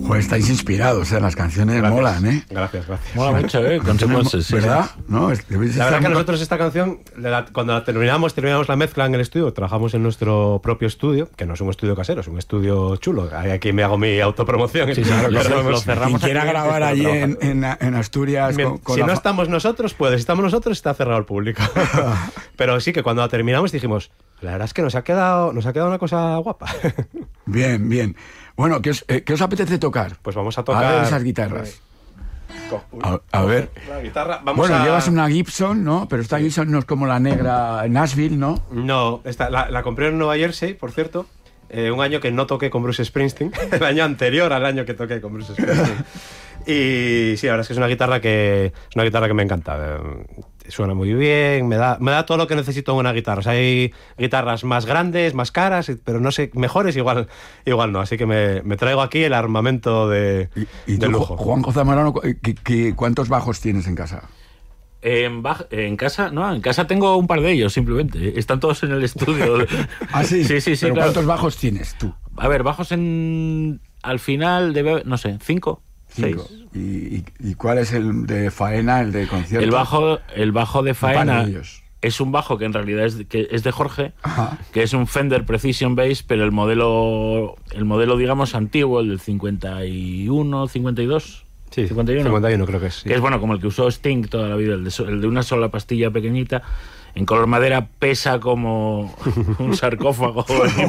Joder, estáis inspirados, las canciones molan, ¿eh? Gracias. Mola mucho, Consequences, sí. ¿Verdad? ¿No? La verdad que nosotros esta canción, cuando la terminamos la mezcla en el estudio, trabajamos en nuestro propio estudio, que no es un estudio casero, es un estudio chulo. Aquí me hago mi autopromoción. Sí, claro, lo cerramos. Quien quiera grabar allí en Asturias... Si no estamos nosotros, puede. Si estamos nosotros, está cerrado al público. Pero sí que cuando la terminamos dijimos, la verdad es que nos ha quedado una cosa guapa. Bien. Bueno, ¿qué os apetece tocar? Pues vamos a tocar... A ver esas guitarras. A ver. La guitarra, llevas una Gibson, ¿no? Pero esta Gibson no es como la negra en Nashville, ¿no? No, la compré en Nueva Jersey, por cierto. Un año que no toqué con Bruce Springsteen. El año anterior al año que toqué con Bruce Springsteen. Y sí, la verdad es que es una guitarra que me encanta. Suena muy bien, me da todo lo que necesito en una guitarra. O sea, hay guitarras más grandes, más caras, pero no sé, mejores igual no. Así que me traigo aquí el armamento de lujo. Juanjo Zamorano, ¿cuántos bajos tienes en casa? En casa tengo un par de ellos, simplemente. Están todos en el estudio. ¿Ah, sí? Sí, ¿Pero claro. ¿Cuántos bajos tienes tú? A ver, bajos al final debe, no sé, 5. 6. ¿Y cuál es el de faena, el de concierto? El bajo de faena de es un bajo que en realidad es de Jorge. Ajá. Que es un Fender Precision Bass, pero el modelo digamos antiguo, el del 51, 52. Sí, 51 creo que es. Sí. Que es como el que usó Sting toda la vida, el de una sola pastilla pequeñita, en color madera, pesa como un sarcófago.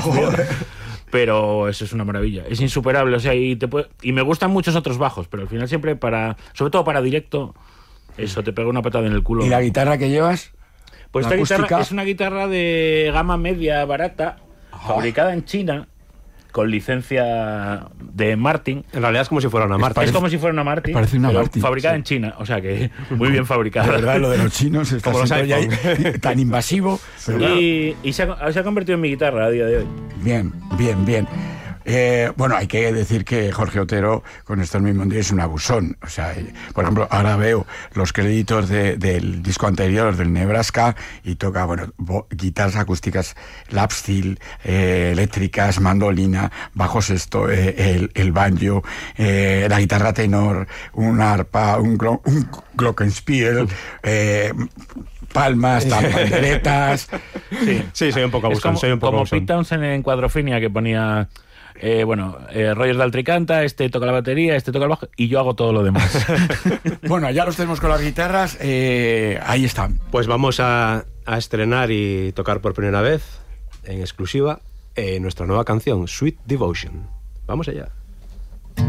Pero eso es una maravilla, es insuperable, o sea, y me gustan muchos otros bajos, pero al final siempre sobre todo para directo, eso te pega una patada en el culo. ¿Y la guitarra que llevas? Pues esta guitarra es una guitarra de gama media barata, fabricada en China, con licencia de Martin. En realidad es como si fuera una Martin. Es como si fuera una Martin, parece una pero Martin, fabricada sí. En China, o sea que muy bien fabricada. De verdad, lo de los chinos está siempre tan invasivo. Pero y se ha convertido en mi guitarra a día de hoy. Bien. Bueno, hay que decir que Jorge Otero con Stormy mismo día es un abusón. O sea, por ejemplo, ahora veo los créditos del disco anterior, del Nebraska, y toca, guitarras acústicas, lap steel, eléctricas, mandolina, bajo sexto, el banjo, la guitarra tenor, un arpa, un glockenspiel, palmas, panderetas. Sí, soy un poco abusón. Como Pete Townshend en Quadrophenia, que ponía... Roger Daltrey canta, toca la batería, toca el bajo, y yo hago todo lo demás. Bueno, ya los tenemos con las guitarras, ahí están. Pues vamos a estrenar y tocar por primera vez en exclusiva nuestra nueva canción, Sweet Devotion. Vamos allá.